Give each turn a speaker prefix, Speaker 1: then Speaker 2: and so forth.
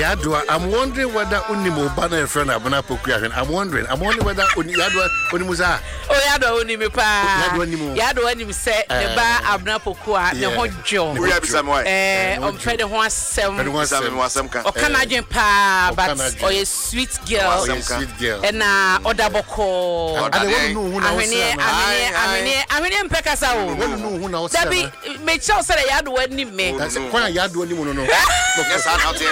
Speaker 1: Yadwa, I'm wondering whether Unimo Banner friend Abuna Pokuya. I'm wondering whether Yadwa Unimuza.
Speaker 2: Oh, Yadwa Unimepa. Yadwa Unim said the bar Abuna Pokua, the hot John.
Speaker 3: We have some way.
Speaker 2: On Freddy was some or Canadian pa, but or a sweet girl, and Odaboko. I mean, Pekasa. That be made sure that Yadwa Nime.
Speaker 1: That's why Yadwa Nimono.
Speaker 3: Yes, I'm out here.